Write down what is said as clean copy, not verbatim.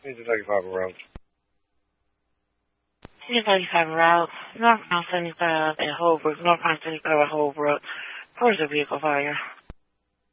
Need the 95 route. Need 95 route. Northbound 75 at Holbrook. Northbound 75 at Holbrook. Where's the vehicle fire?